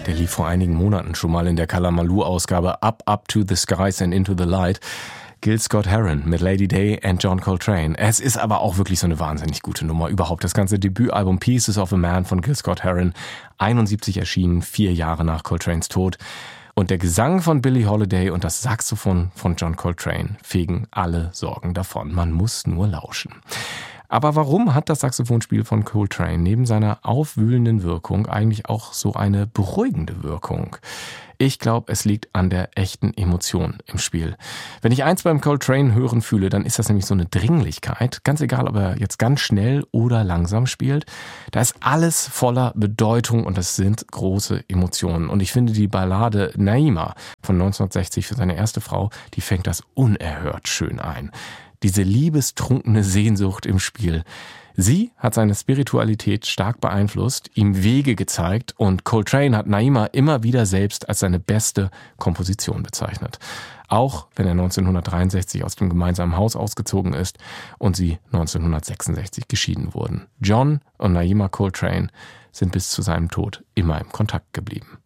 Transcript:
Der lief vor einigen Monaten schon mal in der Kalamaloo-Ausgabe Up to the Skies and Into the Light. Gil Scott-Heron mit Lady Day and John Coltrane. Es ist aber auch wirklich so eine wahnsinnig gute Nummer. Überhaupt das ganze Debütalbum Pieces of a Man von Gil Scott-Heron, 71 erschienen, 4 Jahre nach Coltranes Tod. Und der Gesang von Billie Holiday und das Saxophon von John Coltrane fegen alle Sorgen davon. Man muss nur lauschen. Aber warum hat das Saxophonspiel von Coltrane neben seiner aufwühlenden Wirkung eigentlich auch so eine beruhigende Wirkung? Ich glaube, es liegt an der echten Emotion im Spiel. Wenn ich eins beim Coltrane hören fühle, dann ist das nämlich so eine Dringlichkeit. Ganz egal, ob er jetzt ganz schnell oder langsam spielt. Da ist alles voller Bedeutung und das sind große Emotionen. Und ich finde die Ballade Naima von 1960 für seine erste Frau, die fängt das unerhört schön ein. Diese liebestrunkene Sehnsucht im Spiel. Sie hat seine Spiritualität stark beeinflusst, ihm Wege gezeigt und Coltrane hat Naima immer wieder selbst als seine beste Komposition bezeichnet. Auch wenn er 1963 aus dem gemeinsamen Haus ausgezogen ist und sie 1966 geschieden wurden. John und Naima Coltrane sind bis zu seinem Tod immer im Kontakt geblieben.